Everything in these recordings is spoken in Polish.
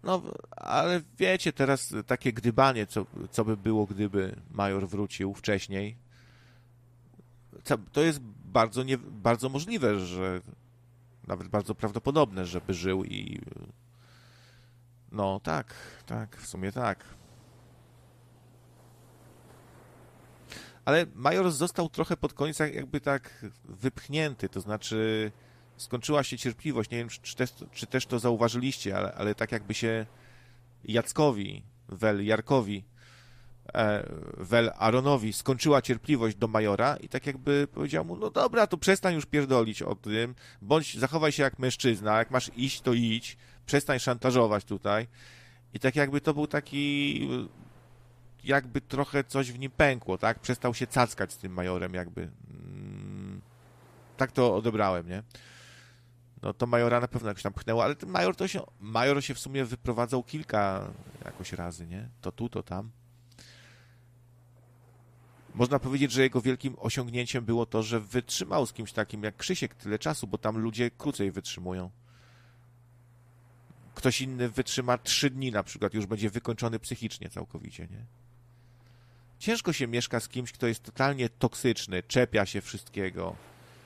No, ale wiecie, teraz takie gdybanie, co by było, gdyby major wrócił wcześniej, to jest bardzo możliwe, że nawet bardzo prawdopodobne, żeby żył i no tak, w sumie tak. Ale major został trochę pod koniec jakby tak wypchnięty, to znaczy skończyła się cierpliwość. Nie wiem, czy też to zauważyliście, ale tak jakby się Jackowi, Jarkowi, Aaronowi skończyła cierpliwość do majora i tak jakby powiedział mu, no dobra, to przestań już pierdolić o tym, zachowaj się jak mężczyzna, jak masz iść, to idź, przestań szantażować tutaj. I tak jakby to był taki, jakby trochę coś w nim pękło, tak? Przestał się cackać z tym majorem jakby. Tak to odebrałem, nie? No to majora na pewno jakoś tam pchnęło, ale ten major się w sumie wyprowadzał kilka jakoś razy, nie? To tu, to tam. Można powiedzieć, że jego wielkim osiągnięciem było to, że wytrzymał z kimś takim jak Krzysiek tyle czasu, bo tam ludzie krócej wytrzymują. Ktoś inny wytrzyma 3 dni na przykład, już będzie wykończony psychicznie całkowicie, nie? Ciężko się mieszka z kimś, kto jest totalnie toksyczny, czepia się wszystkiego,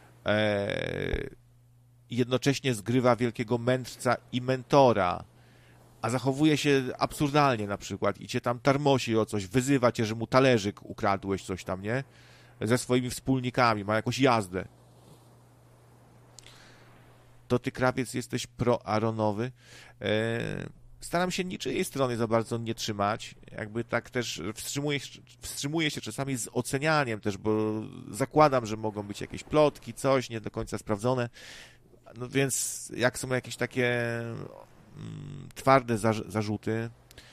jednocześnie zgrywa wielkiego mędrca i mentora, a zachowuje się absurdalnie na przykład i cię tam tarmosi o coś, wyzywa cię, że mu talerzyk ukradłeś, coś tam, nie? Ze swoimi wspólnikami, ma jakąś jazdę. To ty, krawiec, jesteś pro-Aaronowy. Staram się niczyjej strony za bardzo nie trzymać. Jakby tak też wstrzymuję się czasami z ocenianiem też, bo zakładam, że mogą być jakieś plotki, coś nie do końca sprawdzone. No więc jak są jakieś takie twarde zarzuty,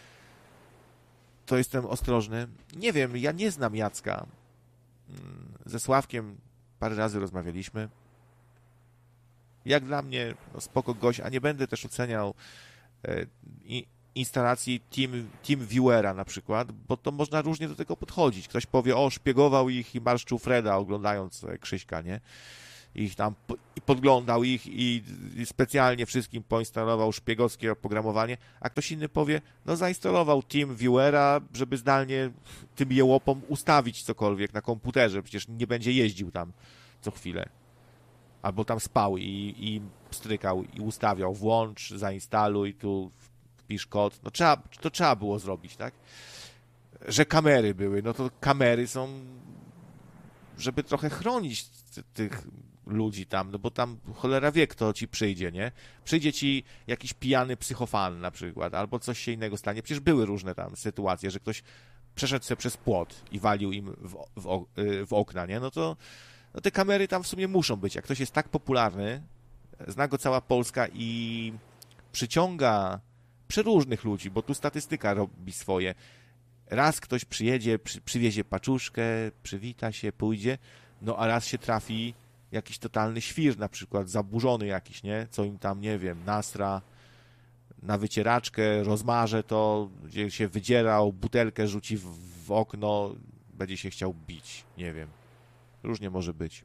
to jestem ostrożny. Nie wiem, ja nie znam Jacka. Ze Sławkiem parę razy rozmawialiśmy. Jak dla mnie, no spoko gość, a nie będę też oceniał instalacji TeamViewera na przykład, bo to można różnie do tego podchodzić. Ktoś powie, o, szpiegował ich i marszczył Freda, oglądając Krzyśka, nie? Ich tam i podglądał ich i specjalnie wszystkim poinstalował szpiegowskie oprogramowanie, a ktoś inny powie, no zainstalował TeamViewera, żeby zdalnie tym jełopom ustawić cokolwiek na komputerze, przecież nie będzie jeździł tam co chwilę. Albo tam spał i strykał i ustawiał, włącz, zainstaluj, tu wpisz kod. No to trzeba było zrobić, tak? Że kamery były, no to kamery są, żeby trochę chronić tych ludzi tam, no bo tam cholera wie, kto ci przyjdzie, nie? Przyjdzie ci jakiś pijany psychofan na przykład, albo coś się innego stanie. Przecież były różne tam sytuacje, że ktoś przeszedł sobie przez płot i walił im w okna, nie? No to no te kamery tam w sumie muszą być. Jak ktoś jest tak popularny, zna go cała Polska i przyciąga przeróżnych ludzi, bo tu statystyka robi swoje. Raz ktoś przyjedzie, przywiezie paczuszkę, przywita się, pójdzie, no a raz się trafi jakiś totalny świr, na przykład zaburzony jakiś, nie? Co im tam, nie wiem, nasra na wycieraczkę, rozmarze to, gdzie się wydzierał, butelkę rzuci w okno, będzie się chciał bić, nie wiem. Różnie może być.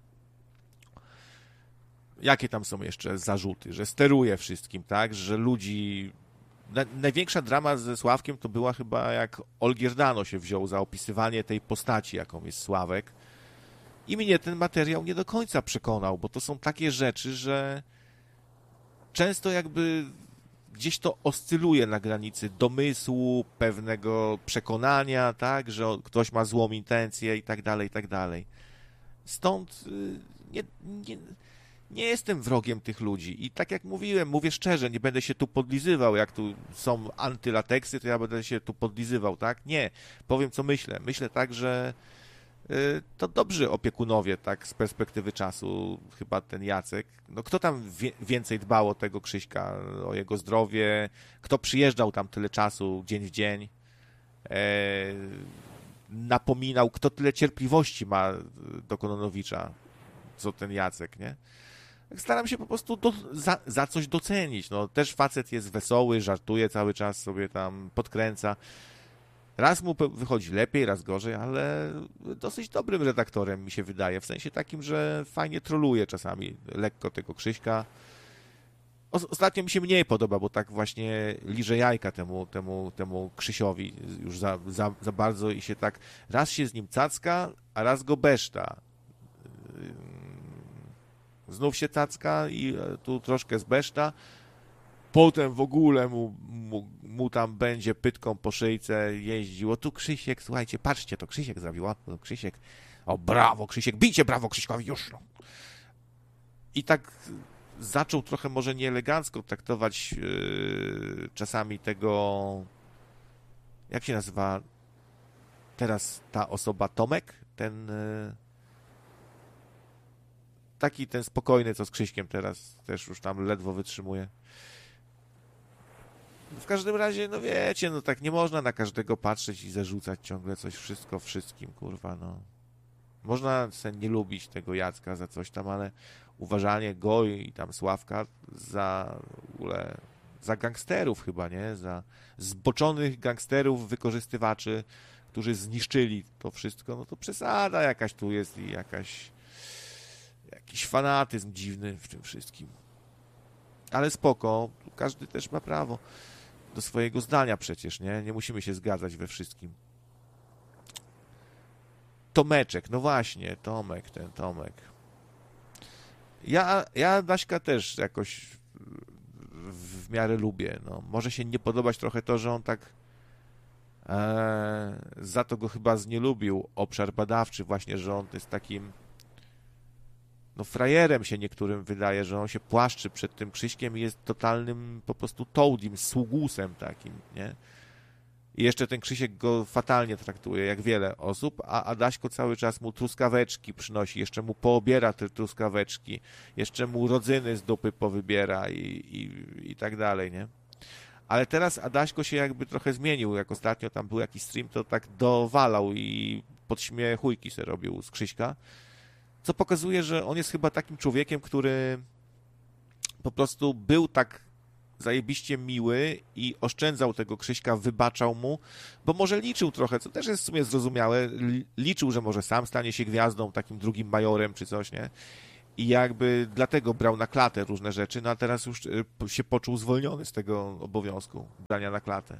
Jakie tam są jeszcze zarzuty? Że steruje wszystkim, tak? Że ludzi... Największa drama ze Sławkiem to była chyba jak Olgierdano się wziął za opisywanie tej postaci, jaką jest Sławek. I mnie ten materiał nie do końca przekonał, bo to są takie rzeczy, że często jakby gdzieś to oscyluje na granicy domysłu, pewnego przekonania, tak? Że ktoś ma złą intencję i tak dalej, i tak dalej. Stąd nie jestem wrogiem tych ludzi i tak jak mówiłem, mówię szczerze, nie będę się tu podlizywał, jak tu są antylateksy, to ja będę się tu podlizywał, tak? Nie, powiem co myślę. Myślę tak, że to dobrzy opiekunowie, tak, z perspektywy czasu, chyba ten Jacek. No kto tam więcej dbał o tego Krzyśka, o jego zdrowie, kto przyjeżdżał tam tyle czasu, dzień w dzień, napominał, kto tyle cierpliwości ma do Kononowicza, co ten Jacek, nie? Staram się po prostu za coś docenić. No, też facet jest wesoły, żartuje cały czas, sobie tam podkręca. Raz mu wychodzi lepiej, raz gorzej, ale dosyć dobrym redaktorem mi się wydaje. W sensie takim, że fajnie troluje czasami lekko tego Krzyśka. Ostatnio mi się mniej podoba, bo tak właśnie liże jajka temu Krzysiowi już za bardzo i się tak raz się z nim cacka, a raz go beszta. Znów się cacka i tu troszkę zbeszta. Potem w ogóle mu tam będzie pytką po szyjce jeździł. O tu Krzysiek, słuchajcie, patrzcie, to Krzysiek zrobił. O, to Krzysiek. O, brawo Krzysiek, bijcie brawo Krzyśkowi, już. No. I tak zaczął trochę może nieelegancko traktować czasami tego, jak się nazywa teraz ta osoba, Tomek? Ten spokojny, co z Krzyśkiem teraz też już tam ledwo wytrzymuje. W każdym razie, no wiecie, no tak nie można na każdego patrzeć i zarzucać ciągle coś, wszystko wszystkim, kurwa, no. Można sobie nie lubić tego Jacka za coś tam, ale uważanie go i tam Sławka za w ogóle, za gangsterów chyba, nie? Za zboczonych gangsterów, wykorzystywaczy, którzy zniszczyli to wszystko, no to przesada jakaś tu jest i jakiś fanatyzm dziwny w tym wszystkim. Ale spoko, każdy też ma prawo do swojego zdania przecież, nie? Nie musimy się zgadzać we wszystkim. Tomeczek, no właśnie, Tomek. Ja Daśka też jakoś w miarę lubię. No, może się nie podobać trochę to, że on tak za to go chyba znielubił obszar badawczy właśnie, że on jest takim no frajerem się niektórym wydaje, że on się płaszczy przed tym Krzyśkiem i jest totalnym po prostu tołdim, sługusem takim, nie? I jeszcze ten Krzysiek go fatalnie traktuje, jak wiele osób, a Adaśko cały czas mu truskaweczki przynosi, jeszcze mu poobiera te truskaweczki, jeszcze mu rodzyny z dupy powybiera i tak dalej, nie? Ale teraz Adaśko się jakby trochę zmienił, jak ostatnio tam był jakiś stream, to tak dowalał i podśmiechujki se robił z Krzyśka, co pokazuje, że on jest chyba takim człowiekiem, który po prostu był tak zajebiście miły i oszczędzał tego Krzyśka, wybaczał mu, bo może liczył trochę, co też jest w sumie zrozumiałe, liczył, że może sam stanie się gwiazdą, takim drugim majorem czy coś, nie? I jakby dlatego brał na klatę różne rzeczy, no a teraz już się poczuł zwolniony z tego obowiązku brania na klatę.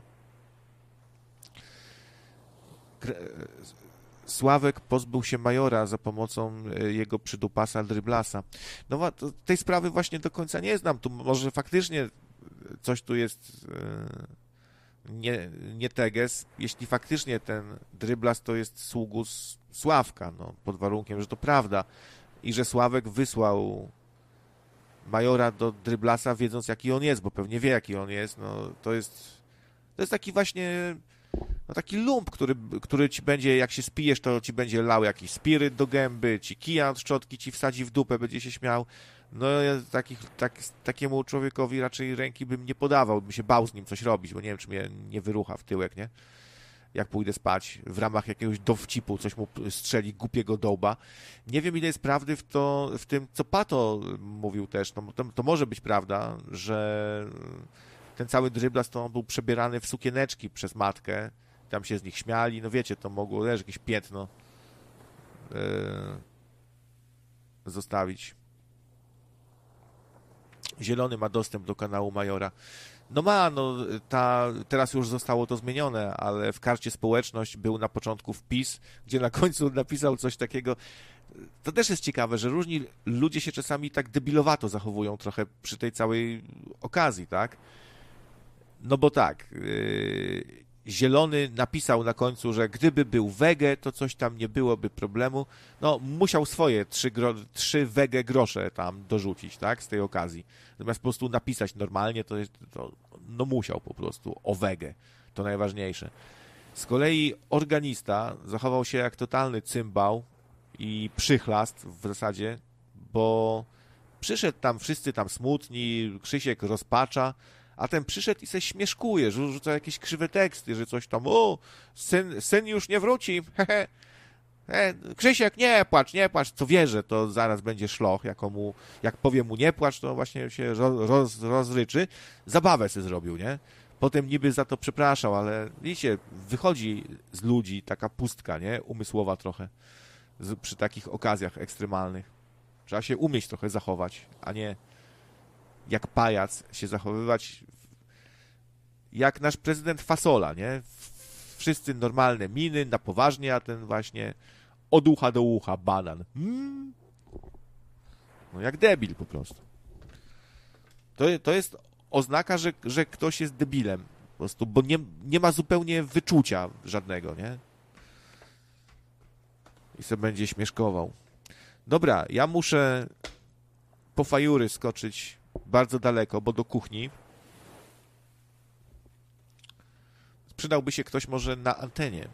Sławek pozbył się majora za pomocą jego przydupasa Dryblasa. No tej sprawy właśnie do końca nie znam. Tu może faktycznie coś tu jest nie teges. Jeśli faktycznie ten Dryblas to jest sługus Sławka, no, pod warunkiem, że to prawda i że Sławek wysłał majora do Dryblasa, wiedząc jaki on jest, bo pewnie wie jaki on jest, no to jest taki właśnie no taki lump, który ci będzie, jak się spijesz, to ci będzie lał jakiś spiryt do gęby, ci kija od szczotki ci wsadzi w dupę, będzie się śmiał. No ja takiemu człowiekowi raczej ręki bym nie podawał, bym się bał z nim coś robić, bo nie wiem, czy mnie nie wyrucha w tyłek, nie? Jak pójdę spać, w ramach jakiegoś dowcipu coś mu strzeli głupiego dołba. Nie wiem, ile jest prawdy w tym, co Pato mówił też. No, to może być prawda, że ten cały Dryblas to on był przebierany w sukieneczki przez matkę, tam się z nich śmiali, no wiecie, to mogło też jakieś piętno zostawić. Zielony ma dostęp do kanału Majora. No teraz już zostało to zmienione, ale w karcie społeczność był na początku wpis, gdzie na końcu napisał coś takiego. To też jest ciekawe, że różni ludzie się czasami tak debilowato zachowują trochę przy tej całej okazji, tak? No bo tak, Zielony napisał na końcu, że gdyby był wege, to coś tam nie byłoby problemu. No, musiał swoje 3 wege grosze tam dorzucić, tak, z tej okazji. Zamiast po prostu napisać normalnie, to no musiał po prostu o wege. To najważniejsze. Z kolei organista zachował się jak totalny cymbał i przychlast w zasadzie, bo przyszedł tam, wszyscy tam smutni, Krzysiek rozpacza, a ten przyszedł i se śmieszkuje, rzuca jakieś krzywe teksty, że coś tam, syn już nie wróci, hehe. Krzysiek, nie płacz, co wie, że to zaraz będzie szloch, jak powie mu nie płacz, to właśnie się rozryczy. Zabawę se zrobił, nie? Potem niby za to przepraszał, ale widzicie, wychodzi z ludzi taka pustka, nie? Umysłowa trochę, przy takich okazjach ekstremalnych. Trzeba się umieć trochę zachować, a nie jak pajac, się zachowywać jak nasz prezydent Fasola, nie? Wszyscy normalne miny, na poważnie, a ten właśnie od ucha do ucha, banan. No jak debil po prostu. To jest oznaka, że ktoś jest debilem. Po prostu, bo nie ma zupełnie wyczucia żadnego, nie? I sobie będzie śmieszkował. Dobra, ja muszę po fajury skoczyć bardzo daleko, bo do kuchni. Przydałby się ktoś może na antenie.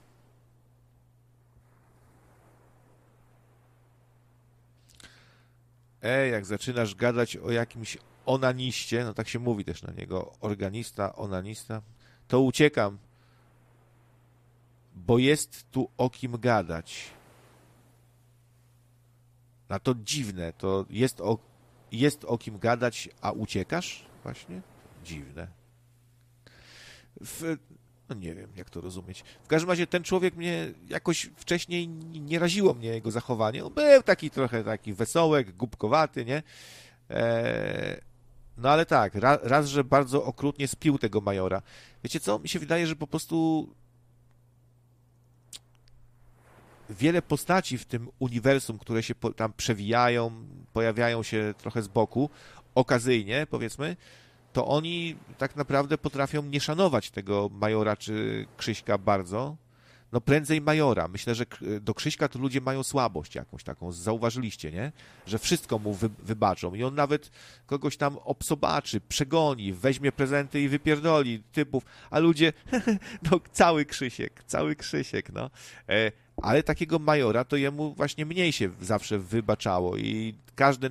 Jak zaczynasz gadać o jakimś onaniście, no tak się mówi też na niego, organista, onanista, to uciekam, bo jest tu o kim gadać. No to dziwne, to jest o kim gadać, a uciekasz? Właśnie? Dziwne. No nie wiem, jak to rozumieć. W każdym razie ten człowiek mnie jakoś wcześniej nie raziło mnie jego zachowanie. On był taki trochę taki wesołek, głupkowaty, nie? No ale tak, raz, że bardzo okrutnie spił tego majora. Wiecie co? Mi się wydaje, że po prostu wiele postaci w tym uniwersum, które się tam przewijają, pojawiają się trochę z boku, okazyjnie, powiedzmy, to oni tak naprawdę potrafią nie szanować tego majora czy Krzyśka bardzo. No prędzej majora. Myślę, że do Krzyśka to ludzie mają słabość jakąś taką, zauważyliście, nie? Że wszystko mu wybaczą i on nawet kogoś tam obsobaczy, przegoni, weźmie prezenty i wypierdoli typów, a ludzie, no cały Krzysiek, no. Ale takiego majora to jemu właśnie mniej się zawsze wybaczało i każde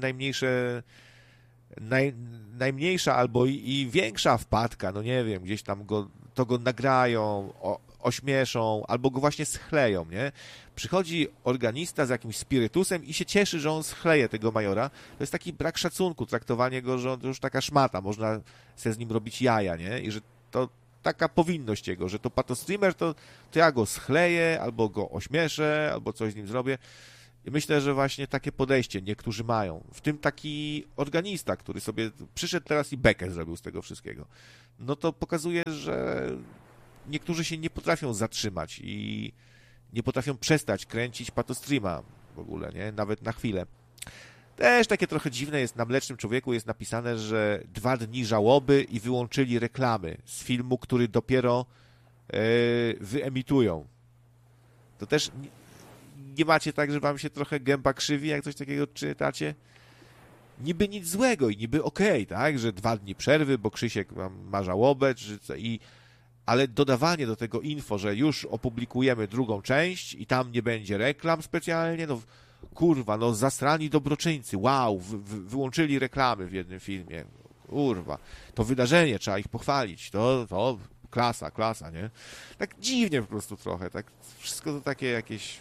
najmniejsza albo i większa wpadka, no nie wiem, gdzieś tam go nagrają, ośmieszą, albo go właśnie schleją, nie? Przychodzi organista z jakimś spirytusem i się cieszy, że on schleje tego majora. To jest taki brak szacunku, traktowanie go, że on to już taka szmata, można sobie z nim robić jaja, nie? I że to taka powinność jego, że to patostreamer, to ja go schleję, albo go ośmieszę, albo coś z nim zrobię. I myślę, że właśnie takie podejście niektórzy mają. W tym taki organista, który sobie przyszedł teraz i bekę zrobił z tego wszystkiego. No to pokazuje, że niektórzy się nie potrafią zatrzymać i nie potrafią przestać kręcić patostreama w ogóle, nie? Nawet na chwilę. Też takie trochę dziwne jest, na Mlecznym Człowieku jest napisane, że 2 dni żałoby i wyłączyli reklamy z filmu, który dopiero wyemitują. To też nie macie tak, że wam się trochę gęba krzywi, jak coś takiego czytacie? Niby nic złego i niby okej, tak? Że 2 dni przerwy, bo Krzysiek ma żałobę, ale dodawanie do tego info, że już opublikujemy drugą część i tam nie będzie reklam specjalnie, no kurwa, no zasrani dobroczyńcy, wow, wyłączyli reklamy w jednym filmie, kurwa, to wydarzenie, trzeba ich pochwalić, to klasa, nie? Tak dziwnie po prostu trochę, tak wszystko to takie jakieś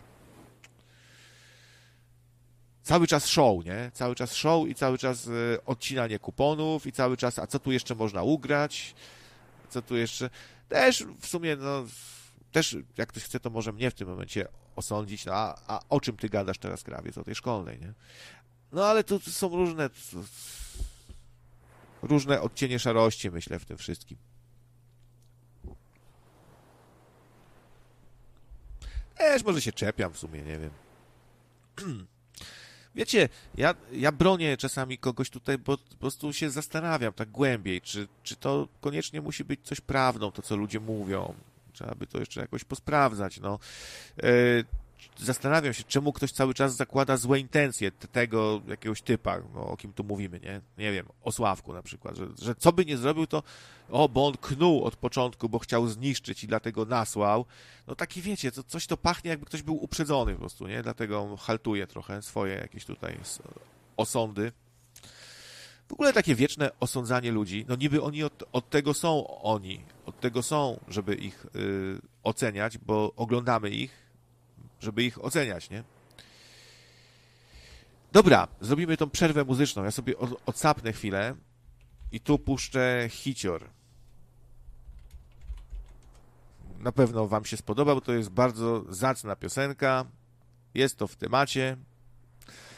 cały czas show, nie? Cały czas show i cały czas odcinanie kuponów i cały czas, a co tu jeszcze można ugrać? Co tu jeszcze? Też w sumie, no, też jak ktoś chce, to może mnie w tym momencie osądzić, no, a o czym ty gadasz teraz, krawiec, o tej szkolnej, nie? No, ale tu są różne odcienie szarości, myślę, w tym wszystkim. Też może się czepiam w sumie, nie wiem. Wiecie, ja bronię czasami kogoś tutaj, bo po prostu się zastanawiam tak głębiej, czy to koniecznie musi być coś prawdą, to co ludzie mówią. Trzeba by to jeszcze jakoś posprawdzać, no. Zastanawiam się, czemu ktoś cały czas zakłada złe intencje tego jakiegoś typa, no, o kim tu mówimy, nie? Nie wiem, o Sławku na przykład, że co by nie zrobił, to bo on knuł od początku, bo chciał zniszczyć i dlatego nasłał. No taki wiecie, coś to pachnie, jakby ktoś był uprzedzony po prostu, nie? Dlatego haltuje trochę swoje jakieś tutaj osądy. W ogóle takie wieczne osądzanie ludzi, no niby oni od tego są, żeby ich oceniać, bo oglądamy ich, żeby ich oceniać, nie? Dobra, zrobimy tą przerwę muzyczną. Ja sobie odsapnę chwilę i tu puszczę hicior. Na pewno wam się spodoba, bo to jest bardzo zacna piosenka. Jest to w temacie.